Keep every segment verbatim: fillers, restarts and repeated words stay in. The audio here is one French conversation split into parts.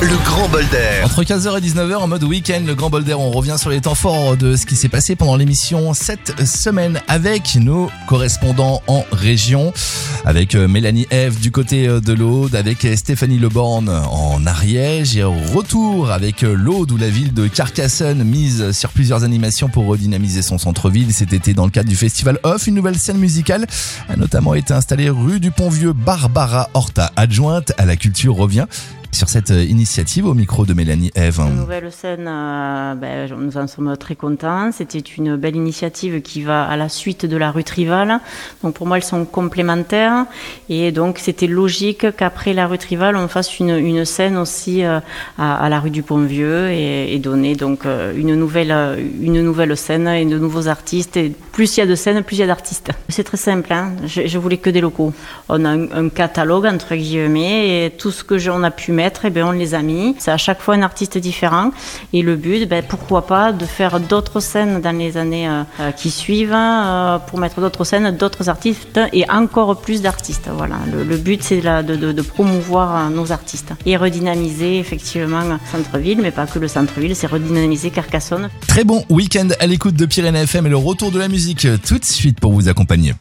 le grand bol d'air. Entre quinze heures et dix-neuf heures en mode week-end, le grand bol d'air, on revient sur les temps forts de ce qui s'est passé pendant l'émission cette semaine avec nos correspondants en région, avec Mélanie Eve du côté de l'Aude, avec Stéphanie Leborn en Ariège et retour avec l'Aude où la ville de Carcassonne mise sur plusieurs animations pour redynamiser son centre-ville cet été dans le cadre du festival Off. Une nouvelle scène musicale a notamment été installée rue du Pont-Vieux. Barbara Horta, adjointe à la culture, revient sur cette initiative au micro de Mélanie Eve. Une nouvelle scène, euh, ben, nous en sommes très contents. C'était une belle initiative qui va à la suite de la rue Trival. Donc pour moi, elles sont complémentaires. Et donc c'était logique qu'après la rue Trival, on fasse une, une scène aussi euh, à, à la rue du Pont-Vieux et, et donner donc euh, une nouvelle, une nouvelle scène et de nouveaux artistes. Et plus il y a de scènes, plus il y a d'artistes. C'est très simple, hein. je, je voulais que des locaux. On a un, un catalogue entre guillemets et tout ce que on a pu mettre, eh bien, on les a mis. C'est à chaque fois un artiste différent. Et le but, ben, pourquoi pas, de faire d'autres scènes dans les années euh, qui suivent euh, pour mettre d'autres scènes, d'autres artistes et encore plus d'artistes. Voilà. Le, le but, c'est de, de, de promouvoir nos artistes et redynamiser effectivement le centre-ville, mais pas que le centre-ville, c'est redynamiser Carcassonne. Très bon week-end à l'écoute de Pyrénées F M et le retour de la musique tout de suite pour vous accompagner.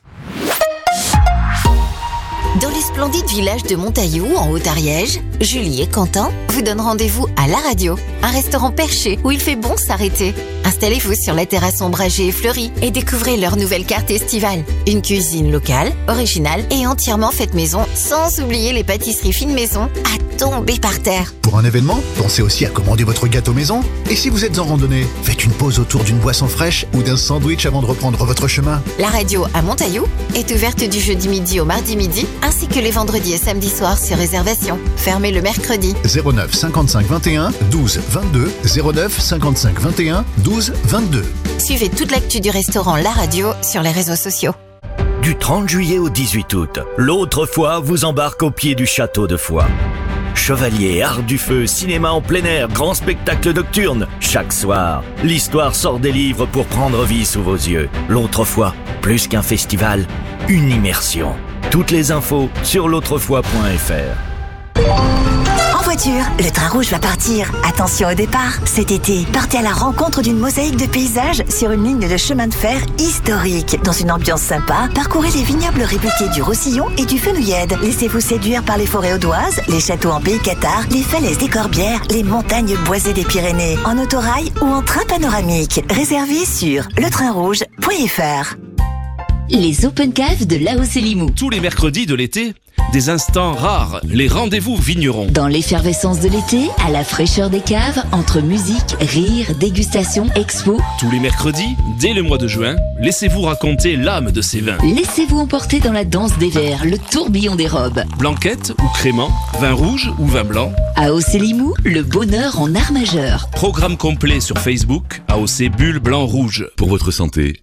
Dans les splendides villages de Montaillou, en Haute-Ariège, Julie et Quentin vous donnent rendez-vous à la radio, un restaurant perché où il fait bon s'arrêter. Installez-vous sur la terrasse ombragée et fleurie et découvrez leur nouvelle carte estivale. Une cuisine locale, originale et entièrement faite maison, sans oublier les pâtisseries fines maison à tomber par terre. Pour un événement, pensez aussi à commander votre gâteau maison. Et si vous êtes en randonnée, faites une pause autour d'une boisson fraîche ou d'un sandwich avant de reprendre votre chemin. La radio à Montaillou est ouverte du jeudi midi au mardi midi, ainsi que les vendredis et samedis soirs sur réservation. Fermé le mercredi. zéro neuf cinquante-cinq vingt et un douze vingt-deux zéro neuf cinquante-cinq vingt et un douze vingt-deux. Suivez toute l'actu du restaurant La Radio sur les réseaux sociaux. Du trente juillet au dix-huit août, l'autre fois vous embarque au pied du château de Foix. Chevalier, art du feu, cinéma en plein air, grand spectacle nocturne. Chaque soir, l'histoire sort des livres pour prendre vie sous vos yeux. L'autre fois, plus qu'un festival, une immersion. Toutes les infos sur l'autrefois point f r. En voiture, le train rouge va partir. Attention au départ. Cet été, partez à la rencontre d'une mosaïque de paysages sur une ligne de chemin de fer historique. Dans une ambiance sympa, parcourez les vignobles réputés du Roussillon et du Fenouillède. Laissez-vous séduire par les forêts audoises, les châteaux en pays cathare, les falaises des Corbières, les montagnes boisées des Pyrénées. En autorail ou en train panoramique. Réservé sur le train rouge point f r. Les Open Cave de Lao Selimou. Tous les mercredis de l'été, des instants rares, les rendez-vous vignerons. Dans l'effervescence de l'été, à la fraîcheur des caves, entre musique, rire, dégustation, expo. Tous les mercredis, dès le mois de juin, laissez-vous raconter l'âme de ces vins. Laissez-vous emporter dans la danse des verres, le tourbillon des robes. Blanquette ou crément, vin rouge ou vin blanc. A O C Limoux, le bonheur en art majeur. Programme complet sur Facebook, A O C Bulle Blanc Rouge. Pour votre santé,